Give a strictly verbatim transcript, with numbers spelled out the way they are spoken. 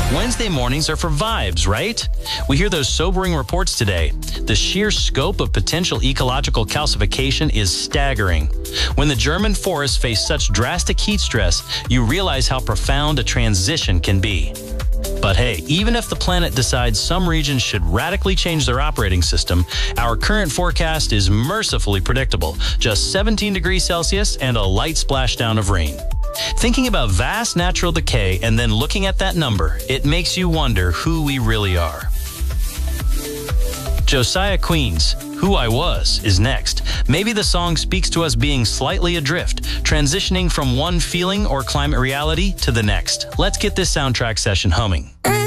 Wednesday mornings are for vibes, right? We hear those sobering reports today. The sheer scope of potential ecological calcification is staggering. When the German forests face such drastic heat stress, you realize how profound a transition can be. But hey, even if the planet decides some regions should radically change their operating system, our current forecast is mercifully predictable. Just seventeen degrees Celsius and a light splashdown of rain. Thinking about vast natural decay and then looking at that number, it makes you wonder who we really are. Josiah Queen's Who I Was is next. Maybe the song speaks to us being slightly adrift, transitioning from one feeling or climate reality to the next. Let's get this soundtrack session humming.